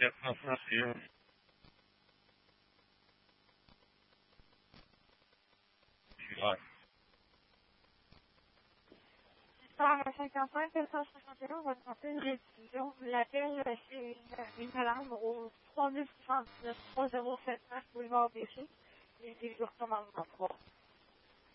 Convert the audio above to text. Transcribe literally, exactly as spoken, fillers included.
quatre cent soixante et un. Ouais. Par cinquante-cinq, quatre cent soixante et un, votre appel rédivision. L'appel, c'est une, une alarme au trois mille soixante-neuf trois zéro sept neuf boulevard B C. Et c'est le commandement trois.